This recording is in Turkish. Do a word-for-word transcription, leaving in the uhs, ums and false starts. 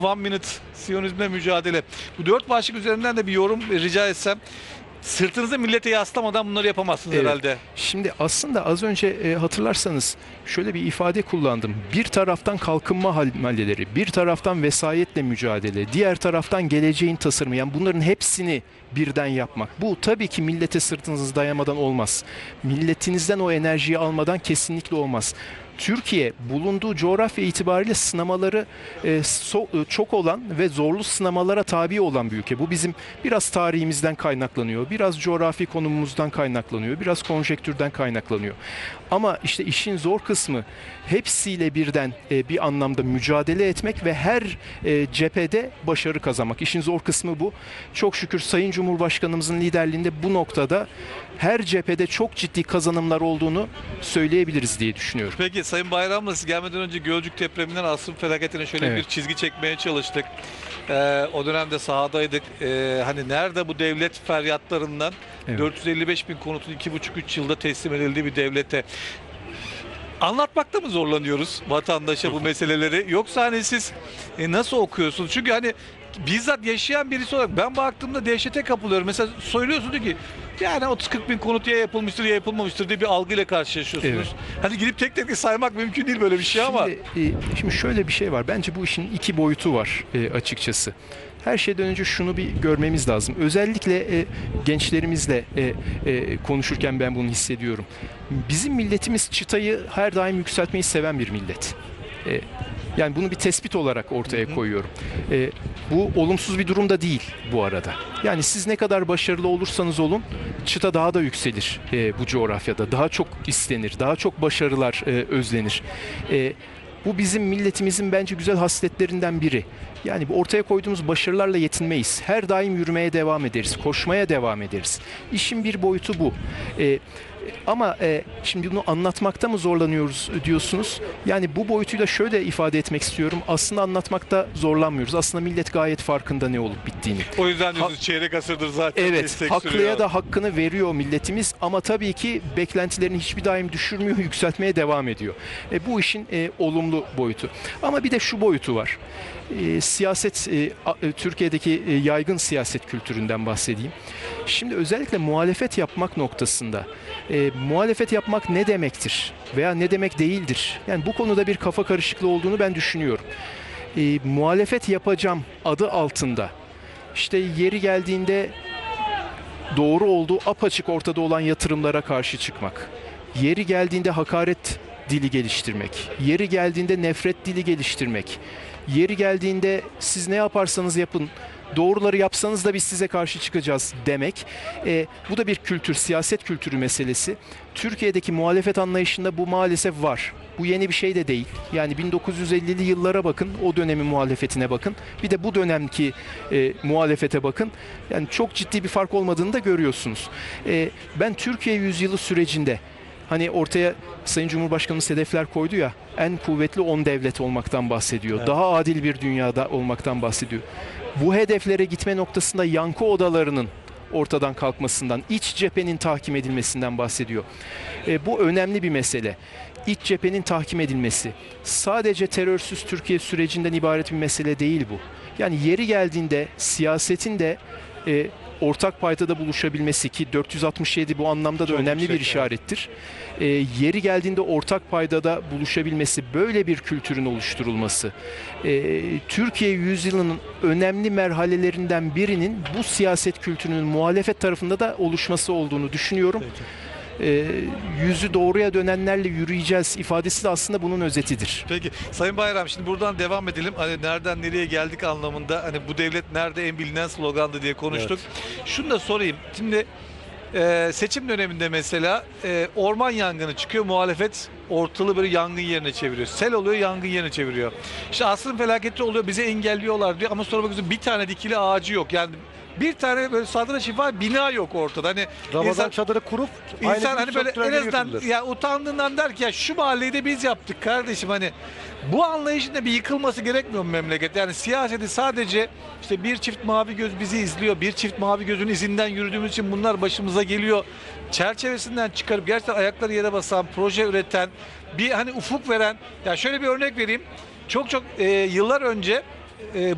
One Minute Siyonizmle mücadele. Bu dört başlık üzerinden de bir yorum rica etsem. Sırtınızı millete yaslamadan bunları yapamazsınız Evet. herhalde. Şimdi aslında az önce e, hatırlarsanız şöyle bir ifade kullandım. Bir taraftan kalkınma hamleleri, bir taraftan vesayetle mücadele, diğer taraftan geleceğin tasarımı. Yani bunların hepsini birden yapmak. Bu tabii ki millete sırtınızı dayamadan olmaz. Milletinizden o enerjiyi almadan kesinlikle olmaz. Türkiye bulunduğu coğrafya itibariyle sınamaları e, so, e, çok olan ve zorlu sınamalara tabi olan bir ülke. Bu bizim biraz tarihimizden kaynaklanıyor, biraz coğrafi konumumuzdan kaynaklanıyor, biraz konjektürden kaynaklanıyor. Ama işte işin zor kısmı hepsiyle birden e, bir anlamda mücadele etmek ve her e, cephede başarı kazanmak. İşin zor kısmı bu. Çok şükür Sayın Cumhurbaşkanımızın liderliğinde bu noktada her cephede çok ciddi kazanımlar olduğunu söyleyebiliriz diye düşünüyorum. Peki Sayın Bayram'la siz gelmeden önce Gölcük depreminden asrın felaketine şöyle Evet. bir çizgi çekmeye çalıştık. Ee, o dönemde sahadaydık. Ee, hani nerede bu devlet feryatlarından Evet. dört yüz elli beş bin konutun iki buçuk üç yılda teslim edildiği bir devlete anlatmakta mı zorlanıyoruz vatandaşa bu meseleleri? Yoksa hani siz e, nasıl okuyorsunuz? Çünkü hani bizzat yaşayan birisi olarak ben baktığımda dehşete kapılıyorum. Mesela söylüyorsunuz ki yani otuz kırk bin konut ya yapılmıştır ya yapılmamıştır diye bir algıyla karşılaşıyorsunuz. Evet. Hani gidip tek tek saymak mümkün değil böyle bir şey ama. Şimdi, e, şimdi şöyle bir şey var. Bence bu işin iki boyutu var e, açıkçası. Her şeyden önce şunu bir görmemiz lazım. Özellikle e, gençlerimizle e, e, konuşurken ben bunu hissediyorum. Bizim milletimiz çıtayı her daim yükseltmeyi seven bir millet. E, yani bunu bir tespit olarak ortaya koyuyorum. E, bu olumsuz bir durum da değil bu arada. Yani siz ne kadar başarılı olursanız olun çıta daha da yükselir e, bu coğrafyada. Daha çok istenir, daha çok başarılar e, özlenir. E, Bu bizim milletimizin bence güzel hasletlerinden biri. Yani bu ortaya koyduğumuz başarılarla yetinmeyiz. Her daim yürümeye devam ederiz, koşmaya devam ederiz. İşin bir boyutu bu. Ee, ama e, şimdi bunu anlatmakta mı zorlanıyoruz diyorsunuz? Yani bu boyutuyla şöyle ifade etmek istiyorum. Aslında anlatmakta zorlanmıyoruz. Aslında millet gayet farkında ne olup bittiğini. O yüzden diyorsunuz Ha- çeyrek asırdır zaten Evet, destek haklıya sürüyor. da hakkını veriyor milletimiz ama tabii ki beklentilerini hiçbir daim düşürmüyor, yükseltmeye devam ediyor. E, bu işin e, olumlu boyutu. Ama bir de şu boyutu var. E, siyaset, e, a- e, Türkiye'deki e, yaygın siyaset kültüründen bahsedeyim. Şimdi özellikle muhalefet yapmak noktasında, e, muhalefet yapmak ne demektir veya ne demek değildir? Yani bu konuda bir kafa karışıklığı olduğunu ben düşünüyorum. E, muhalefet yapacağım adı altında, işte yeri geldiğinde doğru olduğu apaçık ortada olan yatırımlara karşı çıkmak, yeri geldiğinde hakaret dili geliştirmek, yeri geldiğinde nefret dili geliştirmek, yeri geldiğinde siz ne yaparsanız yapın, doğruları yapsanız da biz size karşı çıkacağız demek. E, bu da bir kültür, siyaset kültürü meselesi. Türkiye'deki muhalefet anlayışında bu maalesef var. Bu yeni bir şey de değil. Yani bin dokuz yüz ellili yıllara bakın, o dönemin muhalefetine bakın. Bir de bu dönemki e, muhalefete bakın. Yani çok ciddi bir fark olmadığını da görüyorsunuz. E, ben Türkiye yüzyılı sürecinde hani ortaya Sayın Cumhurbaşkanımız hedefler koydu ya, en kuvvetli on devlet olmaktan bahsediyor. Evet. Daha adil bir dünyada olmaktan bahsediyor. Bu hedeflere gitme noktasında yankı odalarının ortadan kalkmasından, iç cephenin tahkim edilmesinden bahsediyor. E, bu önemli bir mesele. İç cephenin tahkim edilmesi sadece terörsüz Türkiye sürecinden ibaret bir mesele değil bu. Yani yeri geldiğinde siyasetin de e, ortak paydada buluşabilmesi, ki dört yüz altmış yedi bu anlamda da Çok önemli yüksek, bir işarettir. E, yeri geldiğinde ortak paydada buluşabilmesi, böyle bir kültürün oluşturulması, e, Türkiye yüzyılının önemli merhalelerinden birinin bu siyaset kültürünün muhalefet tarafında da oluşması olduğunu düşünüyorum. Peki. E, yüzü doğruya dönenlerle yürüyeceğiz ifadesi de aslında bunun özetidir. Peki Sayın Bayram, şimdi buradan devam edelim. Hani nereden nereye geldik anlamında, hani bu devlet nerede en bilinen slogandı diye konuştuk. Şunu da sorayım. Şimdi e, seçim döneminde mesela e, orman yangını çıkıyor. Muhalefet ortalığı böyle yangın yerine çeviriyor. Sel oluyor, yangın yerine çeviriyor. İşte asrın felaketi oluyor, bizi engelliyorlar diyor ama sonra bakıyorsun bir tane dikili ağacı yok. Yani bir tane böyle sadra şifa bina yok ortada. Hani Ramazan insan, çadırı kurup İnsan hani böyle en söktürenleri azından götürdüler. ya utandığından der ki ya şu mahalleyi de biz yaptık kardeşim, hani bu anlayışın da bir yıkılması gerekmiyor mu memleket? Yani siyaseti sadece işte bir çift mavi göz bizi izliyor, bir çift mavi gözün izinden yürüdüğümüz için bunlar başımıza geliyor çerçevesinden çıkarıp gerçekten ayakları yere basan, proje üreten, bir hani ufuk veren, ya şöyle bir örnek vereyim. Çok çok e, yıllar önce e,